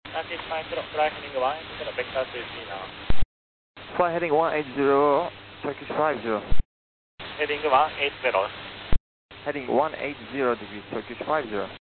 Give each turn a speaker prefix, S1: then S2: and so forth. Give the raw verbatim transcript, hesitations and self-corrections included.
S1: ninety-five kilo, fly heading one eighty kilo, vector to C now.
S2: Fly heading one eighty, Turkish five zero.
S1: Heading one eighty.
S2: Heading one eighty degrees, Turkish five zero.